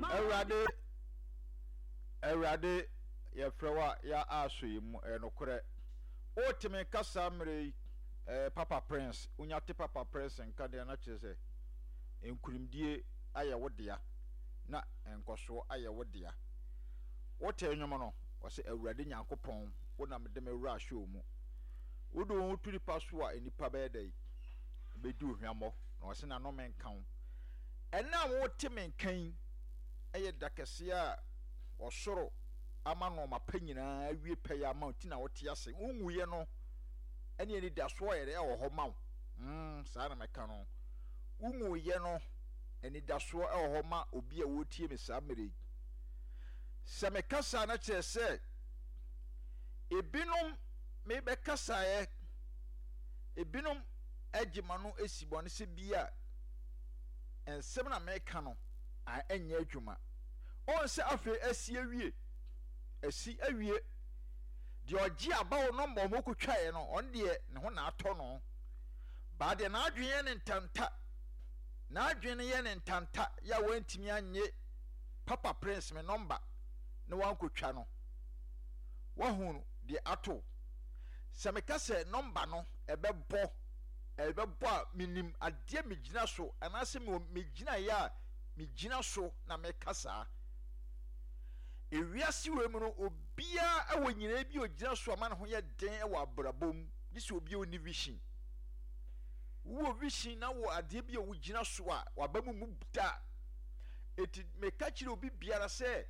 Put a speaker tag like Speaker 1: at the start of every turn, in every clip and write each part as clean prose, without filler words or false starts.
Speaker 1: Ewrade ye frewa ya aso yimu enokore otime kasa mre Papa Prince unyate Papa Prince nka de na kyerese enkurimdie aye wodea na enkoso aye wodea wote enwom no wose Ewrade Nyankopon wona medem ewra show mu wodo woturi paso a enipa beedai bedi ohwamo na wose na no menkan ena wote menkan eye dakese a osoro ama no mapanyina awie paya mountain na wote ase unwuye no ene ni daso yere e wo ho maw saa na meka no unwuye no ene daso e wo ho ma obi a wotie me saa mere se me kasa na kyerese ebinom me be kasa ye ebinom agima no esibone se bia ensem na meka no a enye adwuma on se afi asi awie de ogi abawo no mbɔ mo kutwae no on de ne ho na atɔ no ba de na adwene ne ntanta na adwene ye ne ntanta ya wantimi anye Papa Prince me number ne wankotwa no wahunu de ato se me kase number no ebebɔ a minim ade megina so anase megina ya megina so na me kasa ewiase we mu no obia awonyina bi ogina so ama ne ho ye den e wa brabom disi obi oni vision wo vision na wo ade bi o gina so a wabamu mu buta eti me ka kire obi biara se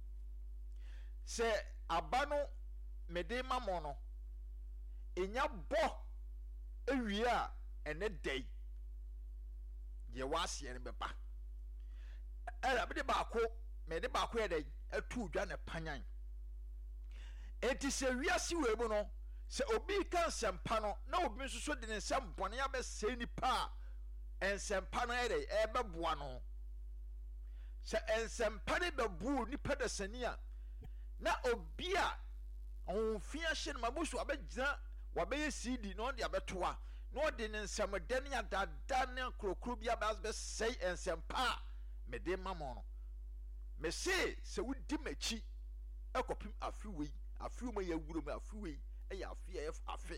Speaker 1: aba no mede mamo no enya bo ewie a ene dai ye wase ene beba era be de baako mede baako ye dai atu dwa ne panyan enti se wiase we mu no se obi kan sempa no na obi nso so de ne nsem bone ya be se nipa ensempa no ere e beboa no se ensempa ne bebu nipa da sania na obi a onfia hye no mabusu abegyina wabeye CD no de abetoa no de ne nsem den ya dada ne krokro bia be sei ensempa mede mamo no me se wudi machi ekopim afiwe afiwe ya wuro me afiwe ya afi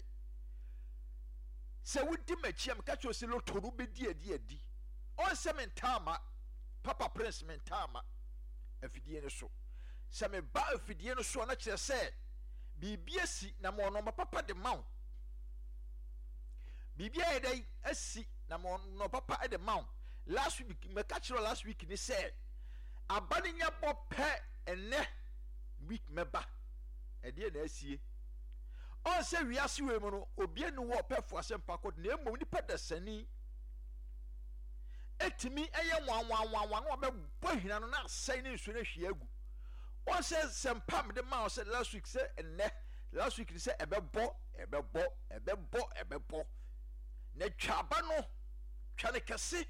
Speaker 1: se wudi machi am ka cho se lotoru be di on se mentama Papa Prince mentama afidie ne so se me ba afidie no so na kire se bibia si na mo no papa de maw bibia edai asi na mo no papa de maw last week me ka kire last week ni se abani nya bo pe ene week meba ede na asie on se wiase we mu no obi enu wo pe fo asempa kod na emom ni pedasani etimi eye nwanwanwanwa no be bohina no na asai ne nsu na hwe agu on se sempam de ma se last week se ene last week se ebebo na twaba no twale kese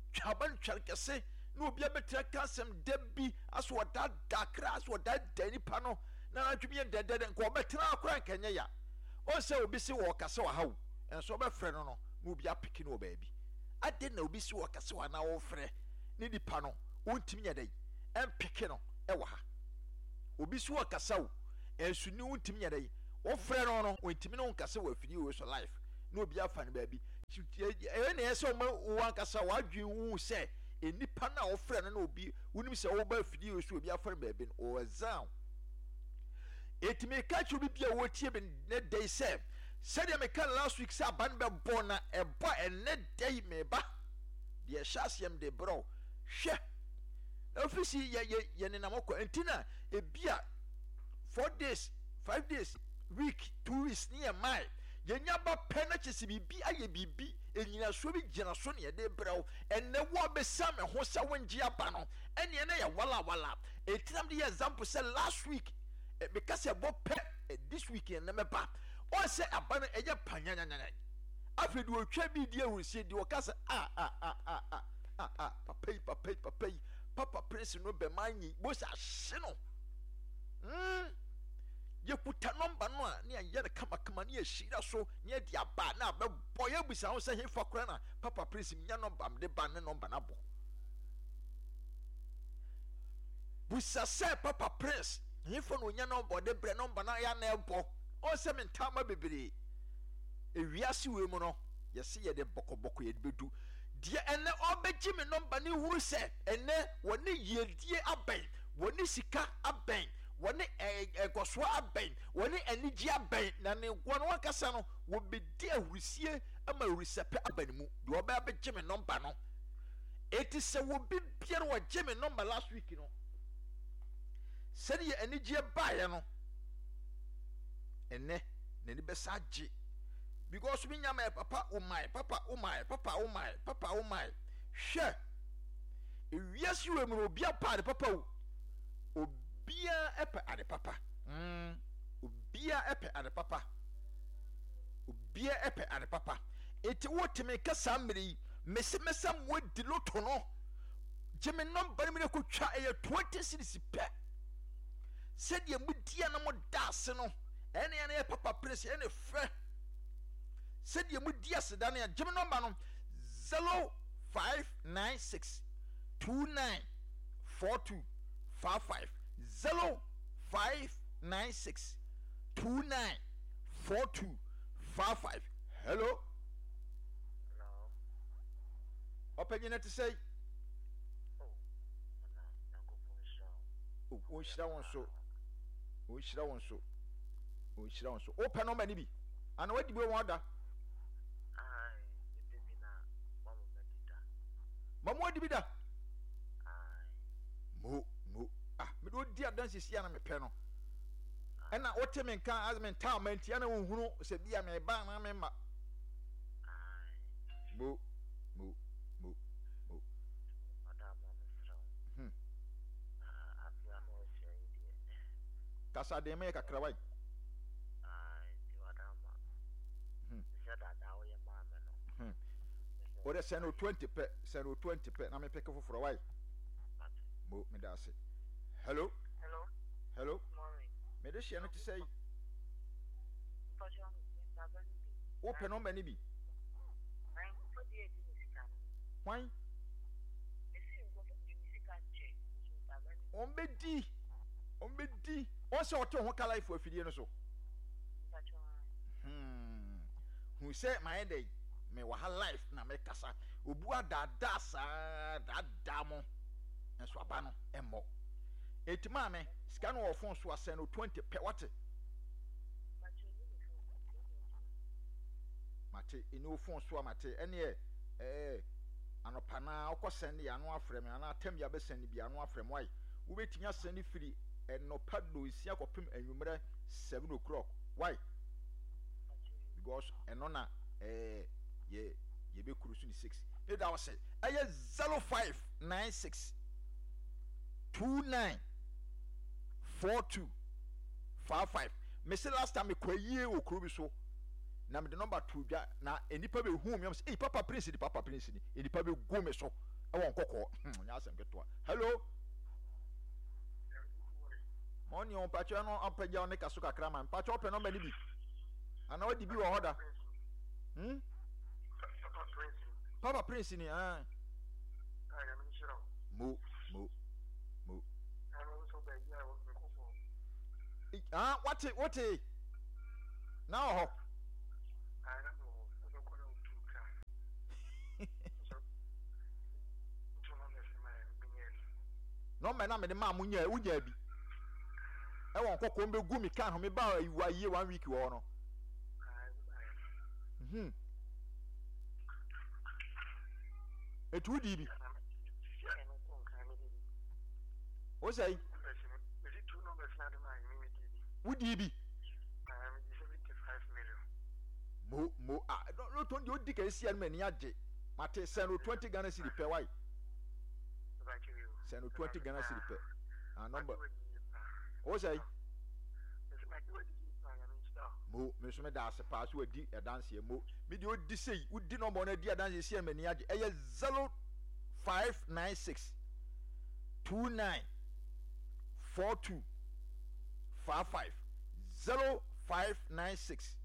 Speaker 1: no obi abetra kasem debi aso wada dakra aso wada dani pa no na atwumi ndedede nko obetra akora nkanya ya o se obi si wo kase wa hawo enso be frɛ no obi apiki no baabi ade na obi si wo kase wa na wo frɛ ni dipa no wontimi nyadai empiki no e wa ha obi si wo kase wo enso ni wontimi nyadai wo frɛ no wontimi no kase wa afidi wo so life na obi afa no baabi e na yese o wan kase wa adwen wu se enipa na ofre no na obi wonim se wo ba afidi osu obi afare baabi no o exam etime ka chu bibia wo tie be ne day se de me kan last week se aban be bona e bo ene day me ba de hyasem de bro hwe ofisi ye ne namoko entina e bia 4 days 5 days week 2 weeks near my yenya ba pena chese bibi aye bibi enyina so bi gina so ne de brew enne wo be sam ho se wonji aba no ene ne ya wala etinam de example say last week because e bo pe this weekend na me ba o se aba no eye panyanyanya afedi wo twa bi die wurisi di wo kasa papa Prince no be manyi bo sa hye no ye kuta number no a ne ye kama ne shira so ne di aba na be boye busa ho se he fakora na Papa Prince nya number am de ba ne number na bo busa sɛ Papa Prince yɛfo no nya no bɔde brɛ no mba na ya na ɛbɔ ɔsɛ me ntama bebree ewiase we mu no yɛse yɛde bɔkɔbɔkɔ yɛde bedu deɛ ɛnɛ ɔbɛgye me nɔmba ne huru sɛ ɛnɛ wɔne yɛdie abɛn wɔne sika abɛn wɔne ɛgɔsoa abɛn wɔne anigye abɛn na ne wɔn wakasa no wɔbɛdi ahurusie ama ahurisɛpɛ aba ne mu deɛ ɔbɛyɛ bɛgye me nɔmba no eti sɛ wɔbi biara wɔgye me nɔmba last week no sɛdeɛ anigye baeɛ no ɛnɛ n'ani bɛsa agye because we nyama papa oh my hwɛ ewiase we mu obi apa ade papa o obia ɛpɛ ade papa obia ɛpɛ ade papa eti woteme kasa mmiri mesa mwedi loto no gyeme nɔmba no ko twa ɛyɛ 20 series pɛ sɛdeɛ mudia na mo daase no ɛne yɛ Papa Prince ɛne frɛ sɛdeɛ mudia seda no gyeme nɔmba no 0596 294255 0596 294255 hello ɔpɛgyina te sɛ ɔnhyira wɔn so wopɛ nɔmba no bi ana wadi bi wɔn ada mama wadi bi da mo mede odi adanse sia na mepɛ no ɛna wote me nka as me ntaa mantia na wohunu sɛ bia me ba na me ma mo kasa de me kakra wai ore send 20 pe na me peke foforo wai mo me da se hello morning me de hye no te say open number ni bi why ombedi on se oto ho kala ifo afidie no so hu se my day me wa ha life na me kasa obu adada sa dada mo enso aba no emmo etima me sika no wo phone so asɛn no 20 pe wate mate eno phone so mate ene anopa na okɔsɛn ya no afrɛ me ana atam ya bɛsɛn ni bia no afrɛ mo ai wo betimi asɛn ni firi enopa do isia kopem anwumre 7 o'clock why because eno na ye be cruise ni 6 e da was say 0596 294255 me say last time me kwaye okro bi so na me the number 2 dwa na enipa be hu me say Papa Prince ni enipa be go me so e won kokko nya asem keto hello money on patcho no apagya on ka so kakra man patcho open number ni bi ana wadi bi wo hoda Papa Prince ni mo what now ho no me na me de ma munya unya bi e won kokko mbe gu mi kan ho me ba iwa ye 1 week wo no etu di bi o say wudi bi 75 million mo no to ndi odi ka sia no ani age mate send 20 Ghana cedi per why send 20 Ghana cedi per number o say mo me so me da se pass we di dance mo me di odi sei udi number na di dance sia mani age 0596 294255 0596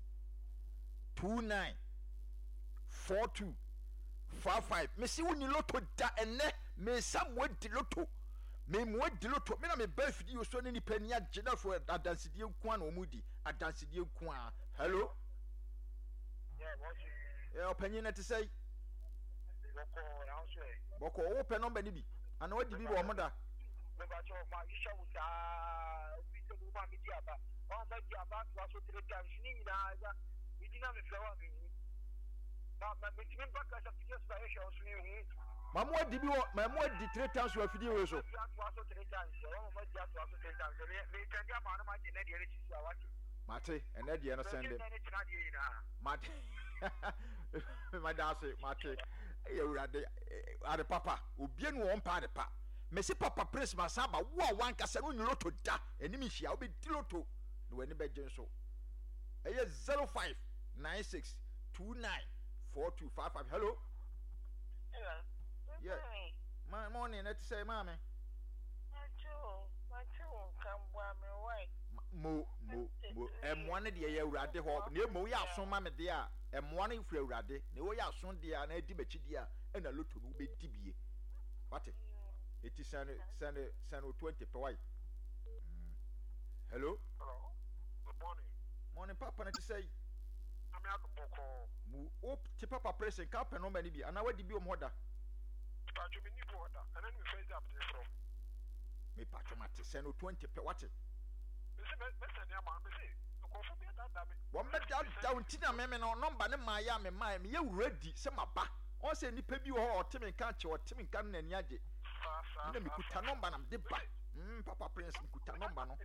Speaker 1: 294255 me si woni loto da ene me samwe di loto me mo di loto me na me ba fidi so ne nipa ni agye na fo adansidie nko na omudi adansidie nko a hello yeah opanyin na te say boko wo pe number ni bi ana wadi bi wo moda
Speaker 2: me ba cho ma isha uta bi to ma mi dia ba o ma dia ba to so 3 times ni na ya mi dina me flawa mi ma me tin ba ka sa fiye sa isha so ni hu
Speaker 1: mamu adi bi wo mamu adi 3 times wo fidi we so
Speaker 2: ya to so 3 times o ma dia to so 3 times me kan dia ma na ma je na dia re chi ya wa
Speaker 1: mate ene dia no sende mate madase mate e urade ade papa obie no won pa de pa mesi papa praise masaba wo a wan kasa no loto da enimi hia obi di loto no wani beje so eye 0596294255 hello yeah my morning let say mama
Speaker 2: kambwa me wai
Speaker 1: mo emwa ne de ye urade ho na emo ya aso ma me de a emwa ne fura urade na wo ya aso de a na di machi de a na loto no be di bie wate eti sane 20 per why hello
Speaker 2: good
Speaker 1: morning papa na ti say
Speaker 2: I'm out boko
Speaker 1: mu op ti papa pressing ka pe no ma ni bi ana wadi bi o moda
Speaker 2: patcho me ni boda and then we face up there from
Speaker 1: me patcho mate sane 20 per wate one bed down tina me no number ne ma ya me ye ready se maba on se nipa bi ho otimi kan che otimi kan na ni age na me kuta number na de ba papa prince me kuta number no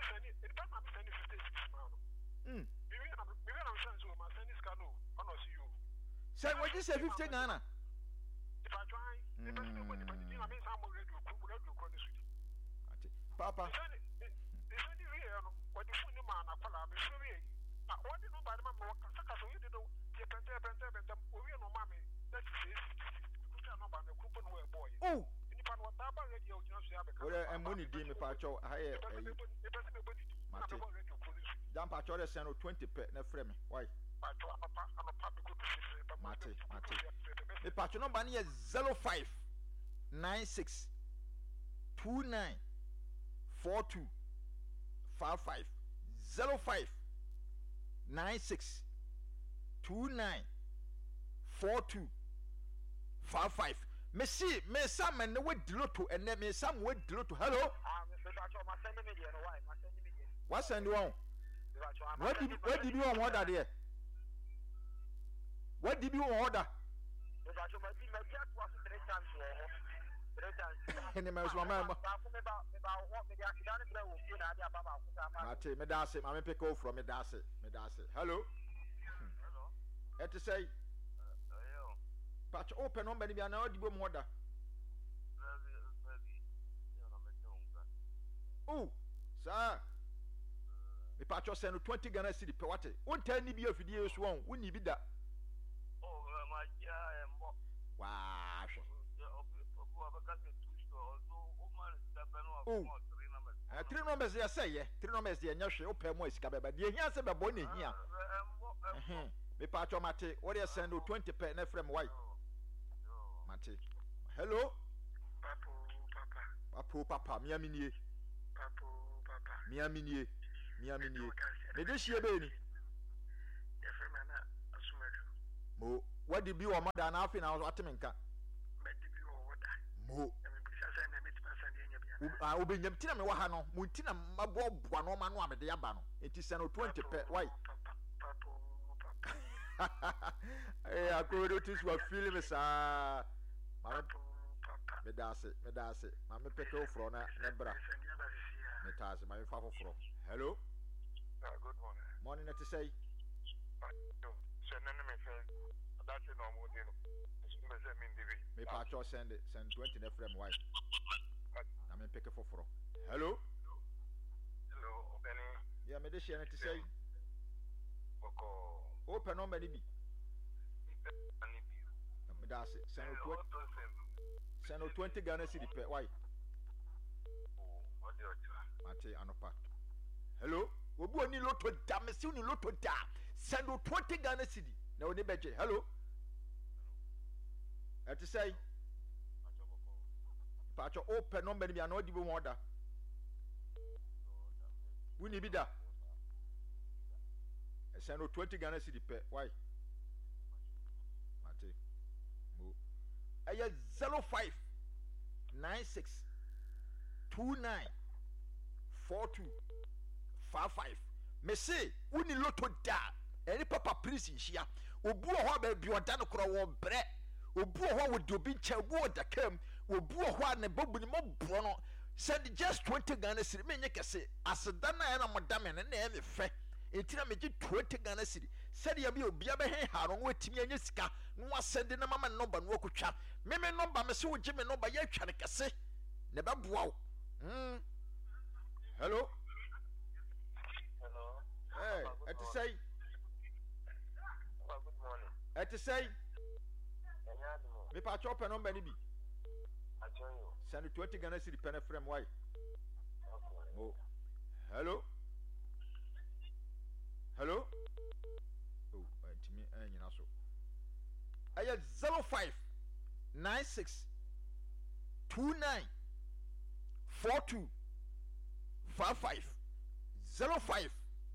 Speaker 1: say what you say 50 Ghana papa
Speaker 2: what the funny man I call me free. I want to know by the mamma Saka so you know we no mammy that is the coupon boy.
Speaker 1: Oh
Speaker 2: you pan what about radio just have
Speaker 1: and money dim me pacho higher Jam pacho send 20 pe na frame why mate me pacho number is 0596294255 0596294255 me see me sam and we diloto and me sam we diloto hello what send you on what did you order there what did you order any man was mama Mate me dance me pick off from me dance hello et say patch open number ni bi na odi bom order oh sir me patch send 20 Ghana cedi per what won tell ni bi afidie so won woni bi da
Speaker 2: oh my
Speaker 1: wow oh 3 numbers ya say 3 numbers ya nya hwe opɛ mo esika beba de hia se bebo na hia me pa cho mate what you send 20 per na frame why mate hello papa miaminie miaminie me de hie be ni mo what did be o mother na afi na atemenka mo obenyam tina me wa ha no mu tina mabo boa no ma no amede ya ba no enti se no 20 pe why eh akodo tis wa feel me sa me dase ma me peke ofro na bra me tase ma me fa foforo hello
Speaker 2: good
Speaker 1: morning to say me pa cho send 20 na frame why I mean pick for hello
Speaker 2: Benny
Speaker 1: yeah me de share to say open number ni bi me da send 20 Ghana cedi per why mate anopa hello obi oni loto da me si oni loto da send 20 Ghana cedi na oni beje hello to say pacho open number ni bi ana odi bo mo order wuni bi da ese no 20 Ghana cedi pe why mate mo aya 05 96 29 42 55 me say wuni loto da eni papa prince nhia obu ho ba bi oda no kro wo bre obu ho wo do bi nche obu oda kam obu ho na babuni mo bro no said just 20 Ghana cedi me nye kese aseda na na modame na na me fe etina me 20 Ghana cedi said ya bi obi abehe ha no watimi anya sika no asende na mama number no akotwa me number me se wo gye me number ya twa ne kese ne beboa wo hello hey at say
Speaker 2: good morning
Speaker 1: at say me pa chop number ni bi send 20 Ghana cedi pen frame why oh hello hello oh antimi anyina so aya 05 96 29 42 55 05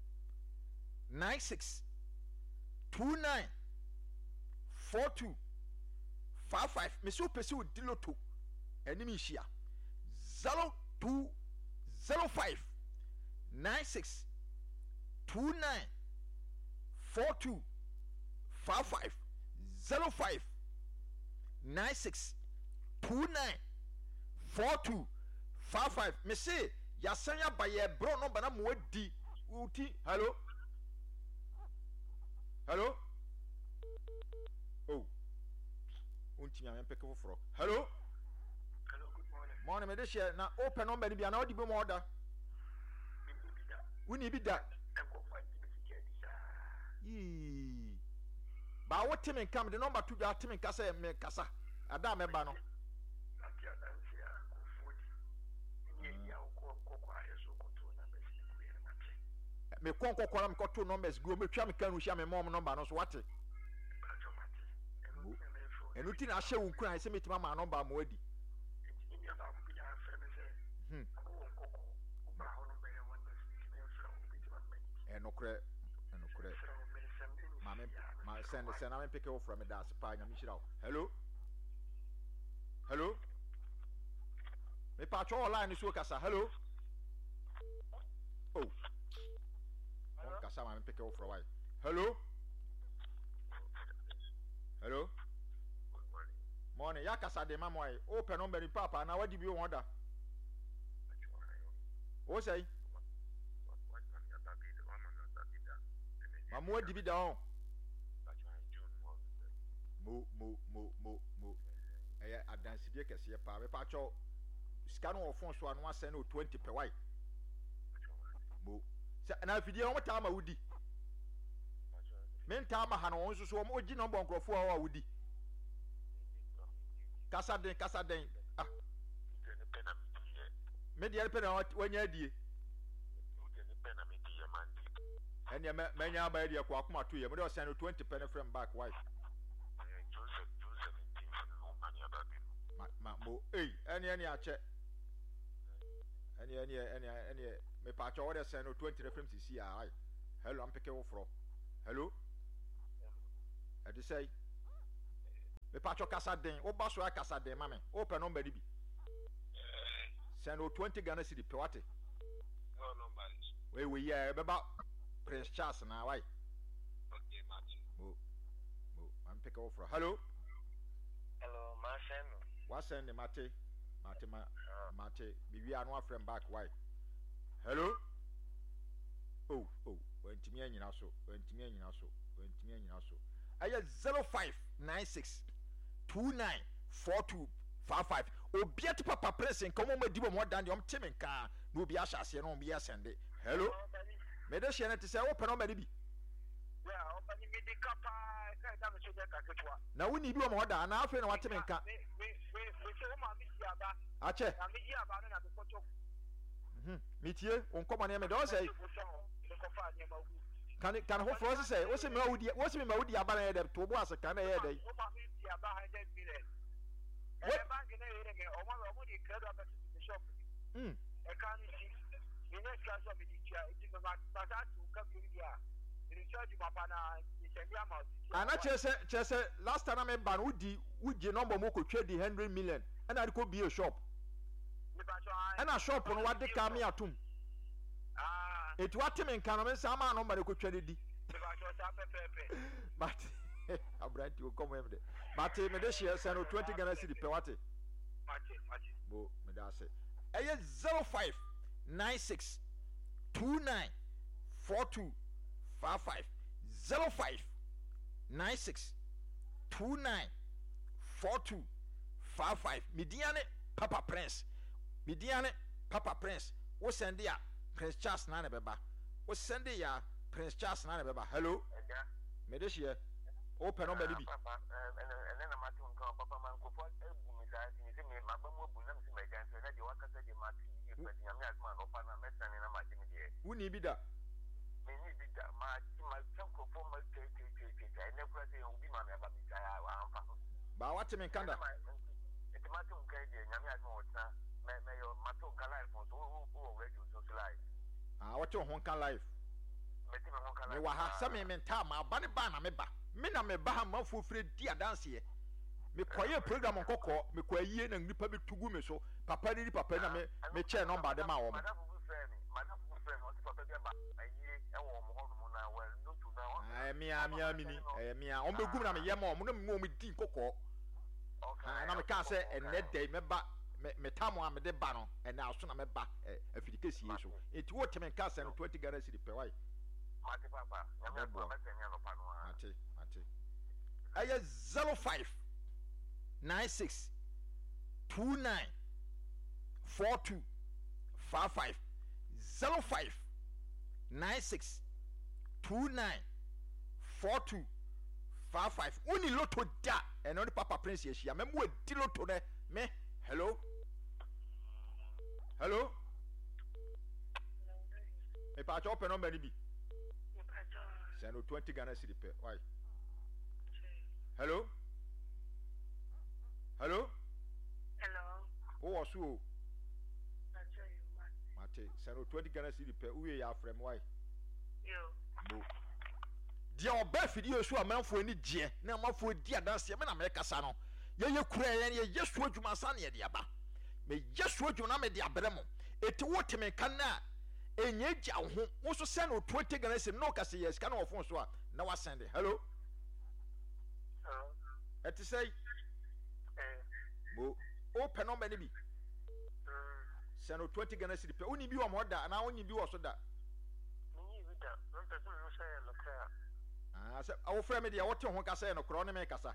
Speaker 1: 96 29 42 55 me so pese o diloto enimi hia 02 05 96 29 42 55 05 96 29 42 55 me say ya sanya baye bro no bana mo di uti hello hello oh unti me peke foforo hello
Speaker 2: good morning
Speaker 1: morning me de share na open number ni bia na odi be mo order wuni bi da yi ba wo timi kam de number 2 bia timi kasa me kasa ada me ba no me konkokora me koto numbers go me twa me kanu hia me mom number no so wate enuti na hye wo nkura se metima ma number mo adi enokre ma send na me pick you from me das pa nya me hira hello hello me pa cho online so kasa hello oh on kasa ma me pick you from why hello hello morning ya kasa de mama why open number ni papa na wadi bi o order o say mamu wadi bi da on mo eh adansi de kese pa me pa cho sika no ofon so anu asen no 20 per why mo na fidie o mata ma wudi men ta ma ha no won so mo gi number nkrofo a wudi kasa den ah me de pe na wanya die enya me nya ba die kwa akoma to ye me de send 20 pen from back why mo any ache any me pa cho order send 20 reference CC ai hello am peke wo fro hello e dey say me pa cho kasa den wo ba so kasa den mame open number bi send 20 Ghana cedi pe wate
Speaker 2: no number
Speaker 1: we yeah beba Prince Charles na why
Speaker 2: okay Martin
Speaker 1: mo am peke wo fro hello
Speaker 2: Martin
Speaker 1: what send mate bibi anu afrem back why hello oh wentimi anyina so aya 0596 29 42 55 obiat papa pressing komo madibo mo dan de om timenka no obi ahase no obi asende hello me de share na te say open number bi
Speaker 2: yeah open me de kapa ka da me choja ka ketwa
Speaker 1: na woni bi o mo da na afi na watimenka
Speaker 2: me so ma mi si aba
Speaker 1: ache
Speaker 2: na me ji aba no na be koto
Speaker 1: mitie onkomo na me do say kan ho fro say o se me awudi aba na ye de to bo ase kan na ye de
Speaker 2: o ma mi si aba 100 million bank na yere me omo di credit about the shop e kan see the next class of the teacher it go back to come here the charge papa na send am out
Speaker 1: ana chese last time me ban wudi number mo ko twa di 100 million and I could be a shop and a shop on what they come here to it what him in Canada some man number ko twa di but I bright you come with it but me dey share say no 20 Ghana cedi per what bo me da say eye 0596 29 42 55 0596 29 42 55 Midiane Papa Prince wo send ya Prince Charles na beba wo send ya Prince Charles na beba hello me dey share open number bi
Speaker 2: papa and na matu nka papa man ko fo ebu mi sa ni se me magbamu bu na mi se me gan se na de wakasa de matu ni pe ni ami asma no pa na mesane na ma de mi de
Speaker 1: woni bi da
Speaker 2: me ni bi da ma chanko fo ma ke ne kura se obi ma me aba mi sa ya wa amfa
Speaker 1: ba wate me kanda
Speaker 2: eti matu nka de nyame asma wota me yo matu nka live for so radio so live
Speaker 1: wate ho nka live
Speaker 2: me ti me ho nka live
Speaker 1: me wa ha se me menta ma ba ne ba na me ba me na me ba ha ma fo fre di adanse ye me koye program nkokọ me koye na nipa be tugu me so papa ni papa na me che number de ma wo mo mia on be gum na me ye ma o mo na me di nkokọ na me ka say enne dey me ba me tamo a me de ba no enne aso na me ba afidikesi ye so enti wo teme ka say no 20 Ghana cedi per why
Speaker 2: mate papa nyame agba mesenya no pa no
Speaker 1: mate aye 05 96 29 42 55 05 96 29 42 55 uni loto da and only Papa Prince yeshia me mo di loto ne me hello me pa cho open number ni bi send 20 Ghana cedi per why hello wo was who mate send 20 Ghana cedi per uye ya frame why no dia oba fidi yesu amanfo ani gie na amanfo di adanse me na me kasa no ye kura ye yesu adwuma san ye de aba me yesu adwuma na me de abremo eti wote me kan na enye gya ho wo so send 20 Ghana cedi no kase yes kan wo phone so a na wa send hello eti say mo open number ni bi send 20 Ghana cedi pe oni bi wo mo da na oni bi wo so da say our friend me dey what ho kasa no kro ne me kasa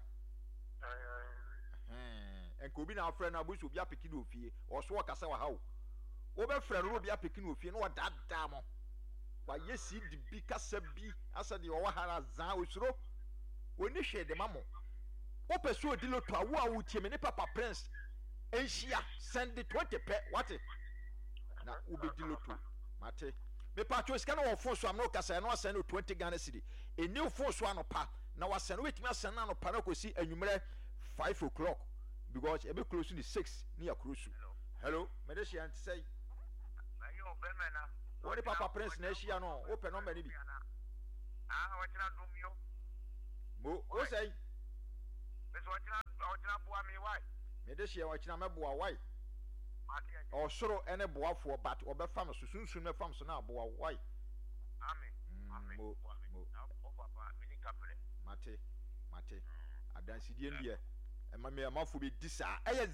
Speaker 1: enko bi na friend na busu bi apiki no fie o so kasa wa hawo wo be friend ro bi apiki no fie no wadada mo wa yesi di bi kasa bi asa de o wa hara zan osuro oni hwe de mamo wo peso odi loto awo awo tie me ne Papa Prince enhia send 20 pe what na wo be di loto mate me patcho sika na wo phone so am no kasa no send 20 Ghana cedi eni phone so anopa na wa send wetimi asend na anopa na kosi anwumre 5 o'clock because e be close to 6 ni akrosu hello me dey share say
Speaker 2: ayo be me na
Speaker 1: what the Papa Prince na share no open number ni bi
Speaker 2: wa kira dum yo
Speaker 1: mo o say
Speaker 2: me so wa kira boa me why
Speaker 1: me dey share wa kira me boa why or soro ene boafo but obefam so sunsun me fam so na boa why
Speaker 2: amen
Speaker 1: mo
Speaker 2: papa mini kapre
Speaker 1: mate adansidie ndie ema me amafo be disa eye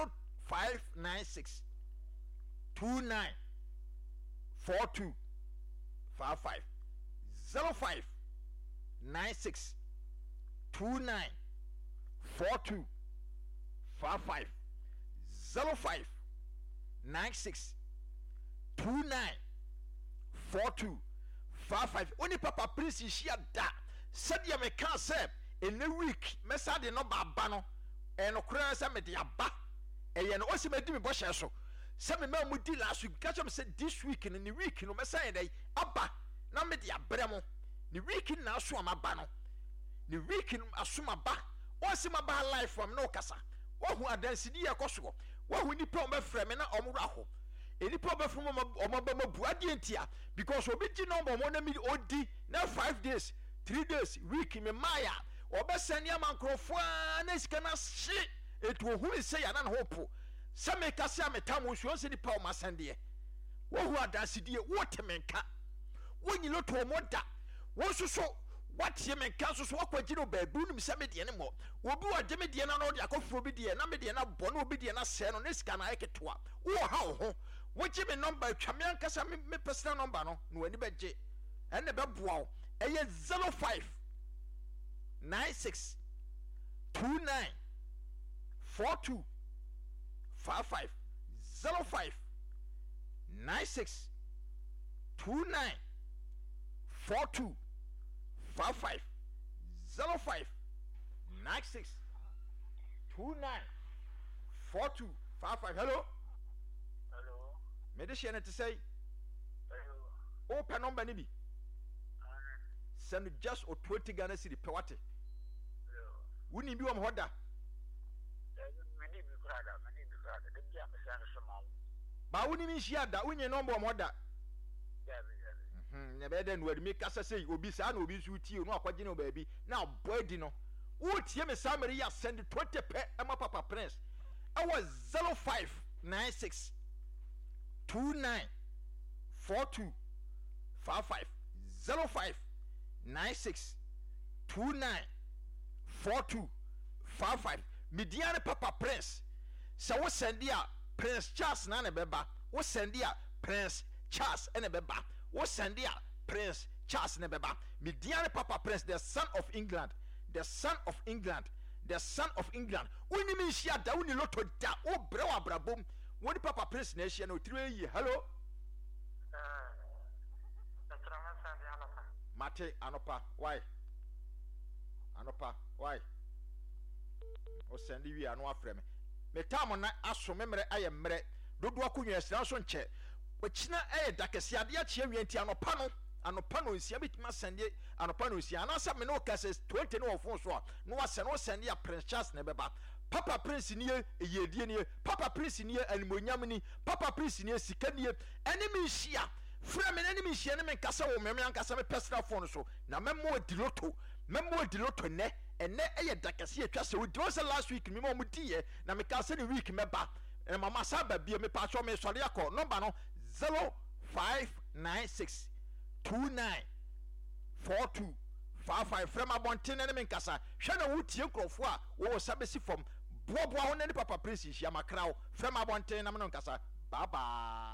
Speaker 1: 0596 29 42 55 05 96 29 42 55 05 96 29 42 55 only Papa Prince shia da said ya me can say in the week mesa de no baba no e no kura say me de aba e ye no o se me di me bo hye so say me ma mu di last week catch me say this week in the week no mesa ye dey aba na me de abre mo the week na so am aba no the week asuma ba o se ma ba life from no kasa wohu adansidi yɛ kɔso wohu nipa ɔmɛfrɛ me na ɔmo raho enipa ɔmɛfrɛ mo ɔmo ba mabu adeɛ ntia because obi gye number mo na mi odi na 5 days 3 days week me maya ɔbɛsɛn nneɛma nkurɔfoɔ na sika na hye etu ohun sɛ yana na ho po sɛ meka sɛ ametam nsuo sɛ nipa ɔmo asɛndeɛ wohu adansidi wote menka wonyilo to ɔmo da wɔn soso watie menka soso wakɔgye no baabi wonim sɛ medeɛ ne mmɔ obi wɔgye medeɛ na ɔde akɔforo bi deɛ na medeɛ na bɔ na obi deɛ na sɛɛ no ne sika na ayɛ ketewa wowɔ ha wo ho wogye me number atwa me ankasa me personal number no na w'ani bɛgye ɛnna bɛboa wo ɛyɛ 05 96 29 42 55 05 96 29 42 55 05 96 29 42 55 hello me de share to say open number ni bi send just or 20 Ghana cedi per wate woni bi wo mo hoda ba woni mi hia da wonye number mo hoda ne be de no adumi kasa sei obi sa na obi nsu tie no akwaje no baabi na boadi no wo tie me summary ya send 20 pe ema papa prince I was 0596 29 42 55 0596 29 42 55 Midiane papa prince so wo send ya Prince Charles na ne beba wo send ya Prince Charles ene beba wo send ya Prince Charles ne beba Midiane papa prince the son of England the son of England the son of England woni mi hia da woni loto da wo bre wa brabom woni papa prince na hia na otire yi hello mate anopa why o send wi anu afrɛ me tam na aso memre aye mre dodo akonwa asira so nche okina dakese ade akye awianti anopa no nsia bitima sende anopa no nsia na sa me no kase 20 no ofon so no wase no sende ya Prince Charles na beba papa prince ni eyedie ni papa prince ni animonyam ni papa prince ni sika ni enemy hia fra me enemy hia ne me kasa wo me ankasa me personal phone so na memo diloto ne ene dakase atwa se wodi was last week me mo die na me kasa ne week meba mama saba bia me pa so me sori akọ number no 0596 29 42 55 from abonten ne me nkasa hwe na wotie nkrofo a wo sabesi from boaboa ho ne papa prince hia makra wo from abonten na me nkasa bye bye